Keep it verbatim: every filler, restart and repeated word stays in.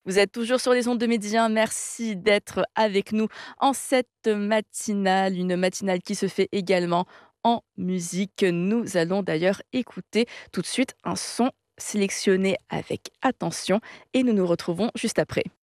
Vous êtes toujours sur les ondes de Midi un. Merci d'être avec nous en cette matinale, une matinale qui se fait également en musique. Nous allons d'ailleurs écouter tout de suite un son sélectionné avec attention et nous nous retrouvons juste après.